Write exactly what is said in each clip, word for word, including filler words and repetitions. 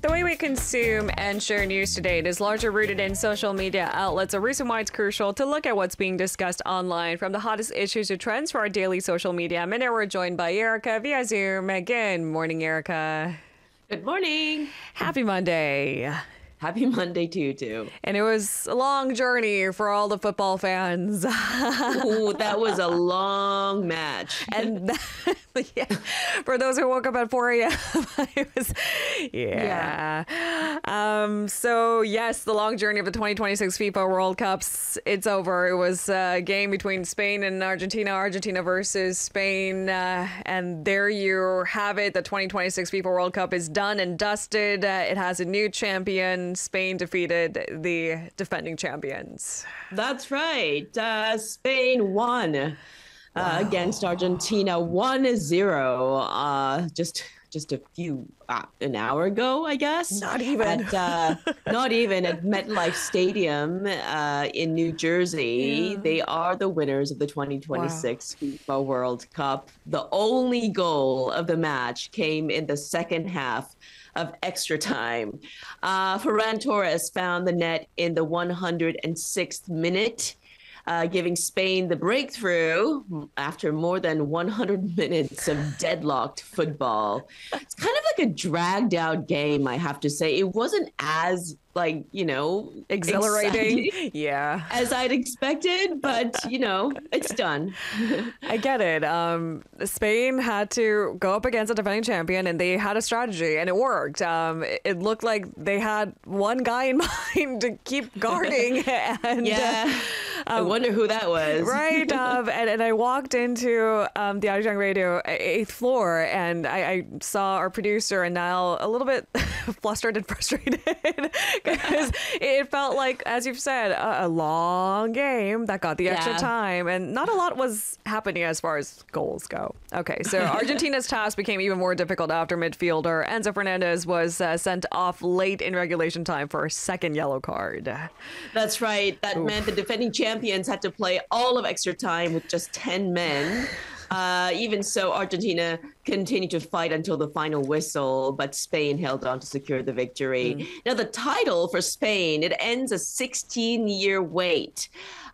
The way we consume and share news today is largely rooted in social media outlets, a reason why it's crucial to look at what's being discussed online, from the hottest issues to trends for our daily social media minute. We're joined by Erica via Zoom. Good morning, Erica. Good morning. Happy Monday. Happy Monday to you, too. And it was a long journey for all the football fans. Ooh, that was a long match. And that, yeah, for those who woke up at four a.m., it was, yeah. yeah. Um, so, yes, the long journey of the twenty twenty-six FIFA World Cups, it's over. It was a game between Spain and Argentina, Argentina versus Spain. Uh, and there you have it. The twenty twenty-six FIFA World Cup is done and dusted. Uh, it has a new champion. Spain defeated the defending champions. That's right. Uh, Spain won uh, wow. against Argentina one zero. Uh, just just a few, uh, an hour ago, I guess. Not even. At, uh, not even at MetLife Stadium uh, in New Jersey. Yeah. They are the winners of the twenty twenty-six wow. FIFA World Cup. The only goal of the match came in the second half of extra time. Uh, Ferran Torres found the net in the one hundred sixth minute, uh, giving Spain the breakthrough after more than one hundred minutes of deadlocked football. It's kind of like a dragged out game, I have to say. It wasn't as like, you know, exhilarating, yeah, as I'd expected, but you know, it's done. I get it. Um, Spain had to go up against a defending champion, and they had a strategy, and it worked. Um, it, it looked like they had one guy in mind to keep guarding, and yeah. Uh, I um, wonder who that was. Right. Um, and, and I walked into um, the Arirang Radio eighth floor, and I, I saw our producer and Niall a little bit flustered and frustrated because it felt like, as you've said, a, a long game that got the extra yeah. time, and not a lot was happening as far as goals go. Okay, so Argentina's task became even more difficult after midfielder Enzo Fernandez was uh, sent off late in regulation time for a second yellow card. That's right. That Oof. meant the defending champions had to play all of extra time with just ten men. Uh, even so, Argentina continued to fight until the final whistle, but Spain held on to secure the victory. Mm. Now, the title for Spain, it ends a sixteen-year wait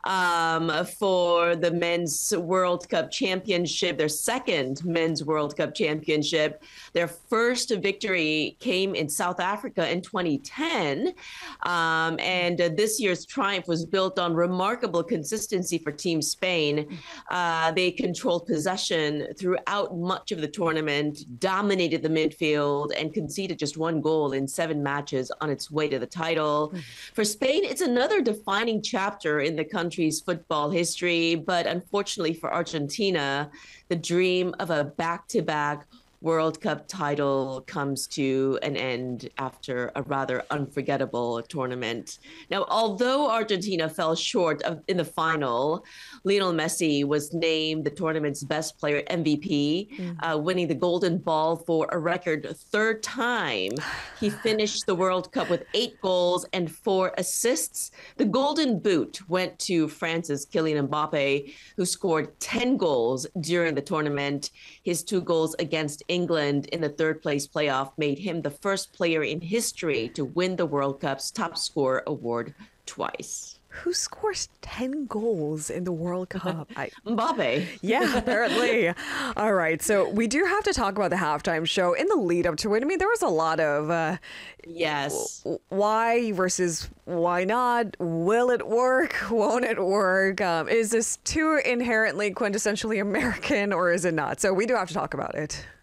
um, for the Men's World Cup Championship, their second Men's World Cup Championship. Their first victory came in South Africa in twenty ten, um, and uh, this year's triumph was built on remarkable consistency for Team Spain. Uh, they controlled possession throughout much of the tournament, dominated the midfield, and conceded just one goal in seven matches on its way to the title. For Spain, it's another defining chapter in the country's football history, but unfortunately for Argentina, the dream of a back-to-back World Cup title comes to an end after a rather unforgettable tournament. Now, although Argentina fell short of in the final, Lionel Messi was named the tournament's best player, M V P, mm. uh, winning the Golden Ball for a record third time. He finished the World Cup with eight goals and four assists. The Golden Boot went to France's Kylian Mbappe, who scored ten goals during the tournament. His two goals against England in the third place playoff made him the first player in history to win the World Cup's top scorer award twice. Who scores ten goals in the World Cup? I, Mbappe. Yeah, apparently. All right. So we do have to talk about the halftime show in the lead up to it. I mean, there was a lot of uh, yes. Why versus why not? Will it work? Won't it work? Um, is this too inherently quintessentially American, or is it not? So we do have to talk about it.